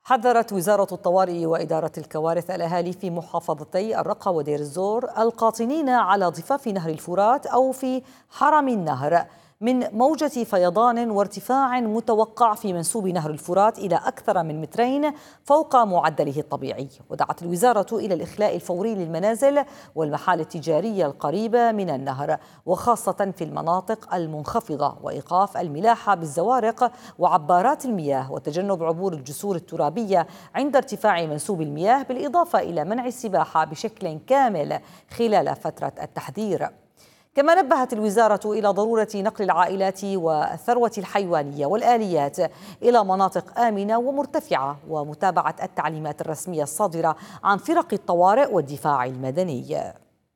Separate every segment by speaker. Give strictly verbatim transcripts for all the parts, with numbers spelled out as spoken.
Speaker 1: حذرت وزارة الطوارئ وإدارة الكوارث الأهالي في محافظتي الرقة ودير الزور القاطنين على ضفاف نهر الفرات أو في حرم النهر من موجة فيضان وارتفاع متوقع في منسوب نهر الفرات إلى أكثر من مترين فوق معدله الطبيعي. ودعت الوزارة إلى الإخلاء الفوري للمنازل والمحال التجارية القريبة من النهر وخاصة في المناطق المنخفضة، وإيقاف الملاحة بالزوارق وعبارات المياه، وتجنب عبور الجسور الترابية عند ارتفاع منسوب المياه، بالإضافة إلى منع السباحة بشكل كامل خلال فترة التحذير. كما نبهت الوزارة إلى ضرورة نقل العائلات والثروة الحيوانية والآليات إلى مناطق آمنة ومرتفعة، ومتابعة التعليمات الرسمية الصادرة عن فرق الطوارئ والدفاع المدني.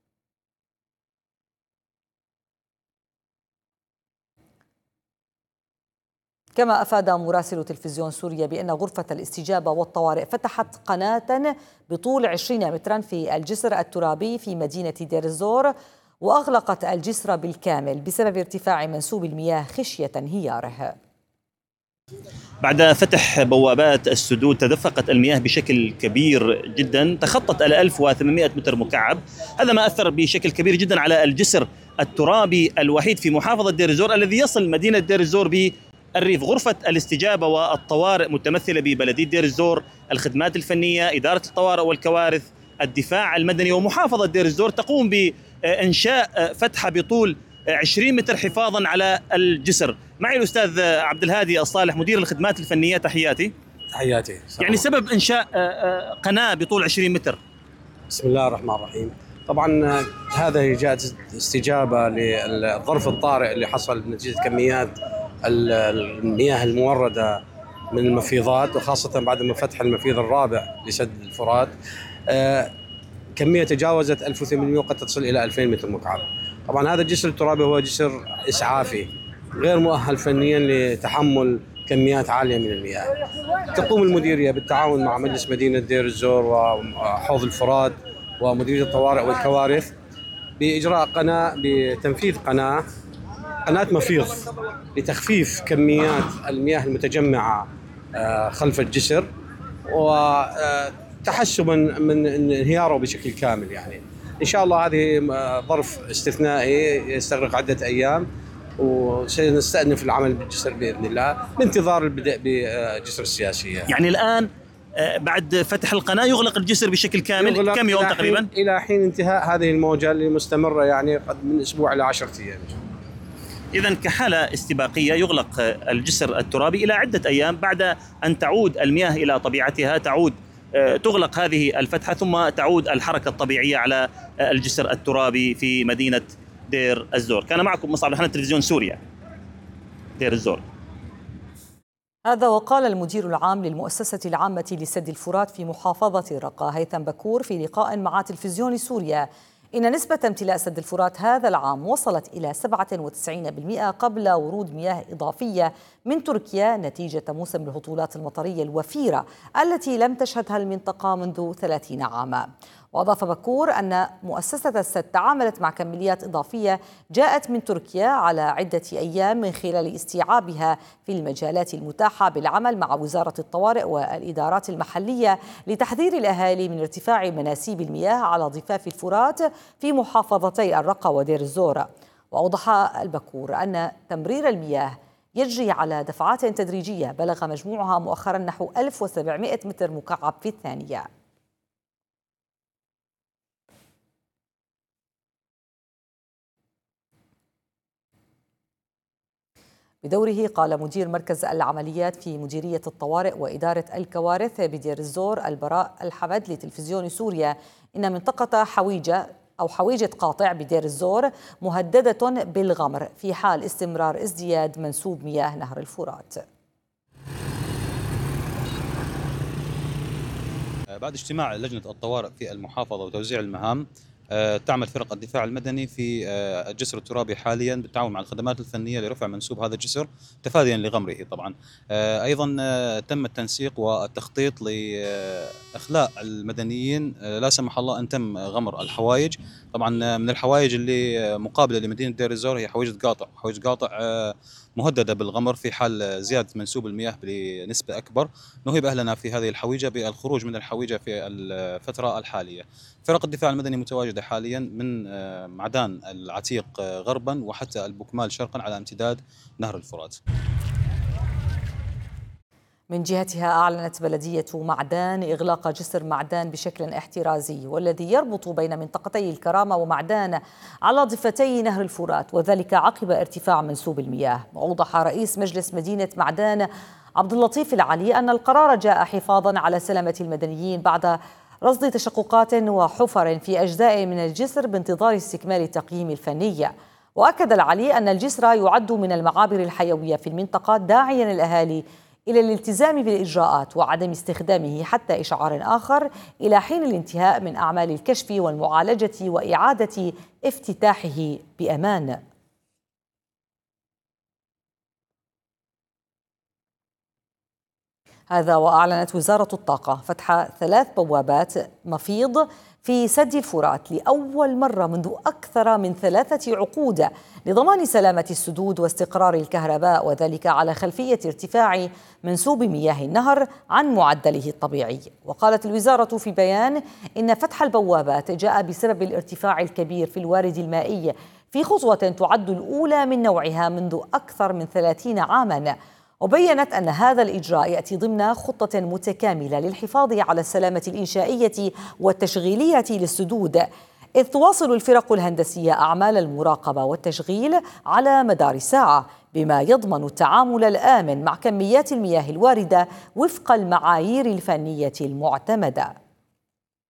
Speaker 1: كما أفاد مراسل تلفزيون سوريا بأن غرفة الاستجابة والطوارئ فتحت قناة بطول عشرين مترا في الجسر الترابي في مدينة دير الزور، وأغلقت الجسر بالكامل بسبب ارتفاع منسوب المياه خشية انهياره.
Speaker 2: بعد فتح بوابات السدود تدفقت المياه بشكل كبير جدا، تخطت ال ألف وثمانمئة متر مكعب. هذا ما أثر بشكل كبير جدا على الجسر الترابي الوحيد في محافظة دير الزور الذي يصل مدينة دير الزور بالريف. غرفة الاستجابة والطوارئ متمثلة ببلدية دير الزور، الخدمات الفنية، إدارة الطوارئ والكوارث، الدفاع المدني ومحافظة دير الزور تقوم بإنشاء فتحة بطول عشرين متر حفاظا على الجسر. معي الأستاذ عبد الهادي الصالح مدير الخدمات الفنية. تحياتي.
Speaker 3: تحياتي.
Speaker 2: يعني سبب إنشاء قناة بطول عشرين متر.
Speaker 3: بسم الله الرحمن الرحيم. طبعا هذا جاءت استجابة للظرف الطارئ اللي حصل نتيجة كميات المياه الموردة من المفيضات، وخاصة بعد ما فتح المفيض الرابع لسد الفرات كمية تجاوزت ألف وثمانمئة وقد تصل إلى ألفين متر مكعب. طبعا هذا الجسر الترابي هو جسر إسعافي غير مؤهل فنيا لتحمل كميات عالية من المياه. تقوم المديرية بالتعاون مع مجلس مدينة دير الزور وحوض الفرات ومديرية الطوارئ والكوارث بإجراء قناة بتنفيذ قناة قناة مفيض لتخفيف كميات المياه المتجمعة خلف الجسر وتحسبا من انهياره بشكل كامل. يعني إن شاء الله هذه ظرف استثنائي يستغرق عدة أيام، وسنستأنف العمل بالجسر بإذن الله بانتظار البدء بجسر السياسية.
Speaker 2: يعني الآن بعد فتح القناة يغلق الجسر بشكل كامل كم يوم تقريبا؟
Speaker 3: إلى حين انتهاء هذه الموجة اللي مستمرة يعني قد من أسبوع إلى عشرة أيام.
Speaker 2: إذن كحالة استباقية يغلق الجسر الترابي إلى عدة أيام، بعد أن تعود المياه إلى طبيعتها تعود تغلق هذه الفتحة ثم تعود الحركة الطبيعية على الجسر الترابي في مدينة دير الزور. كان معكم مصعب الحنان، تلفزيون سوريا، دير الزور.
Speaker 1: هذا وقال المدير العام للمؤسسة العامة لسد الفرات في محافظة الرقة هيثم بكور في لقاء مع تلفزيون سوريا إن نسبة امتلاء سد الفرات هذا العام وصلت إلى سبعة وتسعين بالمئة قبل ورود مياه إضافية من تركيا نتيجة موسم الهطولات المطرية الوفيرة التي لم تشهدها المنطقة منذ ثلاثين عاما. وأضاف بكور أن مؤسسة السد تعاملت مع كميات إضافية جاءت من تركيا على عدة أيام من خلال استيعابها في المجالات المتاحة بالعمل مع وزارة الطوارئ والإدارات المحلية لتحذير الأهالي من ارتفاع مناسيب المياه على ضفاف الفرات في محافظتي الرقة ودير الزور. وأوضح البكور أن تمرير المياه يجري على دفعات تدريجية بلغ مجموعها مؤخرا نحو ألف وسبعمئة متر مكعب في الثانية. بدوره قال مدير مركز العمليات في مديرية الطوارئ وإدارة الكوارث بدير الزور البراء الحمد لتلفزيون سوريا إن منطقة حويجة أو حويجة قاطع بدير الزور مهددة بالغمر في حال استمرار ازدياد منسوب مياه نهر الفرات.
Speaker 4: بعد اجتماع لجنة الطوارئ في المحافظة وتوزيع المهام، تعمل فرق الدفاع المدني في الجسر الترابي حاليا بالتعاون مع الخدمات الفنية لرفع منسوب هذا الجسر تفاديا لغمره. طبعا أيضا تم التنسيق والتخطيط لإخلاء المدنيين لا سمح الله أن تم غمر الحوايج. طبعا من الحوايج اللي مقابلة لمدينة دير الزور هي حويجة قاطع. حويجة قاطع مهددة بالغمر في حال زيادة منسوب المياه بنسبة أكبر. نهب أهلنا في هذه الحويجة بالخروج من الحويجة في الفترة الحالية. فرق الدفاع المدني متواجدة حاليا من معدان العتيق غربا وحتى البكمال شرقا على امتداد نهر الفرات.
Speaker 1: من جهتها أعلنت بلدية معدان إغلاق جسر معدان بشكل احترازي، والذي يربط بين منطقتي الكرامة ومعدان على ضفتي نهر الفرات، وذلك عقب ارتفاع منسوب المياه. وأوضح رئيس مجلس مدينة معدان عبد اللطيف العلي أن القرار جاء حفاظا على سلامة المدنيين بعد رصد تشققات وحفر في أجزاء من الجسر بانتظار استكمال التقييم الفني. وأكد العلي أن الجسر يعد من المعابر الحيوية في المنطقة، داعيا الأهالي إلى الالتزام بالإجراءات وعدم استخدامه حتى إشعار آخر إلى حين الانتهاء من أعمال الكشف والمعالجة وإعادة افتتاحه بأمان. هذا وأعلنت وزارة الطاقة فتح ثلاث بوابات مفيض في سد الفرات لأول مرة منذ أكثر من ثلاثة عقود لضمان سلامة السدود واستقرار الكهرباء، وذلك على خلفية ارتفاع منسوب مياه النهر عن معدله الطبيعي. وقالت الوزارة في بيان إن فتح البوابات جاء بسبب الارتفاع الكبير في الوارد المائي في خطوة تعد الأولى من نوعها منذ أكثر من ثلاثين عاماً. وبيّنت أن هذا الإجراء يأتي ضمن خطة متكاملة للحفاظ على السلامة الإنشائية والتشغيلية للسدود، إذ تواصل الفرق الهندسية أعمال المراقبة والتشغيل على مدار الساعة، بما يضمن التعامل الآمن مع كميات المياه الواردة وفق المعايير الفنية المعتمدة.